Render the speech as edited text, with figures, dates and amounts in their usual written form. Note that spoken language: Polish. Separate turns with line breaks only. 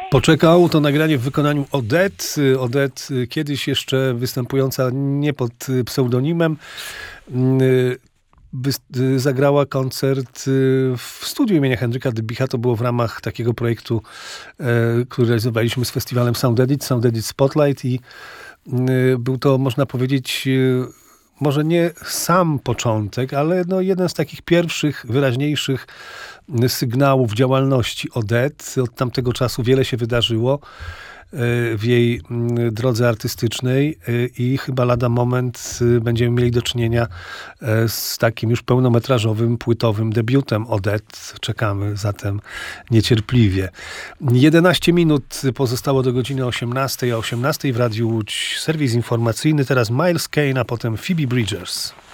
Poczekał to nagranie w wykonaniu Odette. Odette, kiedyś jeszcze występująca nie pod pseudonimem, zagrała koncert w studiu imienia Henryka Dybicha. To było w ramach takiego projektu, który realizowaliśmy z festiwalem Sound Edit Spotlight i był to, można powiedzieć, może nie sam początek, ale no jeden z takich pierwszych, wyraźniejszych sygnałów działalności Odette. Od tamtego czasu wiele się wydarzyło w jej drodze artystycznej i chyba lada moment będziemy mieli do czynienia z takim już pełnometrażowym, płytowym debiutem Odette. Czekamy zatem niecierpliwie. 11 minut pozostało do godziny 18, a 18 w Radiu Łódź serwis informacyjny. Teraz Miles Kane, a potem Phoebe Bridgers.